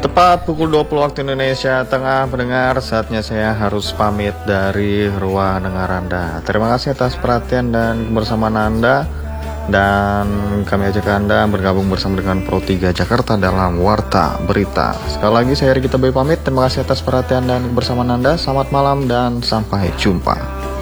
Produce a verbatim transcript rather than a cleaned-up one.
Tepat pukul dua puluh waktu Indonesia Tengah, pendengar, saatnya saya harus pamit dari ruang dengar Anda. Terima kasih atas perhatian dan kebersamaan Anda, dan kami ajak Anda bergabung bersama dengan Pro tiga Jakarta dalam Warta Berita. Sekali lagi saya Riki Tabai pamit. Terima kasih atas perhatian dan kebersamaan Anda. Selamat malam dan sampai jumpa.